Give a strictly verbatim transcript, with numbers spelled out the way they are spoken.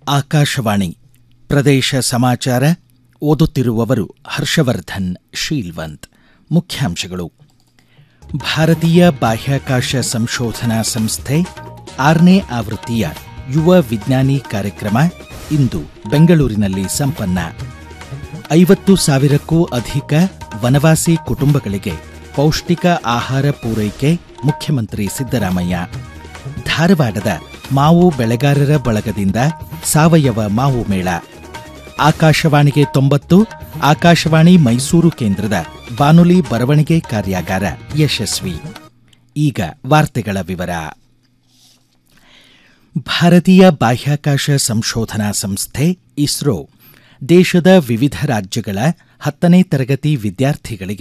ಆಕಾಶವಾಣಿ ಪ್ರದೇಶ ಸಮಾಚಾರ ಓದುತ್ತಿರುವವರು ಹರ್ಷವರ್ಧನ್ ಶೀಲ್ವಂತ್. ಮುಖ್ಯಾಂಶಗಳು. ಭಾರತೀಯ ಬಾಹ್ಯಾಕಾಶ ಸಂಶೋಧನಾ ಸಂಸ್ಥೆ ಆರನೇ ಆವೃತ್ತಿಯ ಯುವ ವಿಜ್ಞಾನಿ ಕಾರ್ಯಕ್ರಮ ಇಂದು ಬೆಂಗಳೂರಿನಲ್ಲಿ ಸಂಪನ್ನ. ಐವತ್ತು ಸಾವಿರಕ್ಕೂ ಅಧಿಕ ವನವಾಸಿ ಕುಟುಂಬಗಳಿಗೆ ಪೌಷ್ಟಿಕ ಆಹಾರ ಪೂರೈಕೆ ಮುಖ್ಯಮಂತ್ರಿ ಸಿದ್ದರಾಮಯ್ಯ. ಧಾರವಾಡದ ಮಾವು ಬೆಳೆಗಾರರ ಬಳಗದಿಂದ ಸಾವಯವ ಮಾವು ಮೇಳ. ಆಕಾಶವಾಣಿಗೆ ತೊಂಬತ್ತು ಆಕಾಶವಾಣಿ ಮೈಸೂರು ಕೇಂದ್ರದ ಬಾನುಲಿ ಬರವಣಿಗೆ ಕಾರ್ಯಾಗಾರ ಯಶಸ್ವಿ. ಈಗ ವಾರ್ತೆಗಳ ವಿವರ. ಭಾರತೀಯ ಬಾಹ್ಯಾಕಾಶ ಸಂಶೋಧನಾ ಸಂಸ್ಥೆ ಇಸ್ರೋ ದೇಶದ ವಿವಿಧ ರಾಜ್ಯಗಳ ಹತ್ತನೇ ತರಗತಿ ವಿದ್ಯಾರ್ಥಿಗಳಿಗೆ